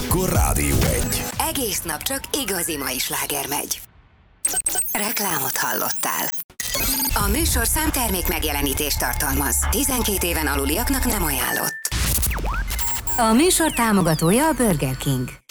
akkor Rádió 1. Egész nap csak igazi mai sláger megy. Reklámot hallottál. A műsorszám termék megjelenítést tartalmaz. 12 éven aluliaknak nem ajánlott. A műsor támogatója a Burger King.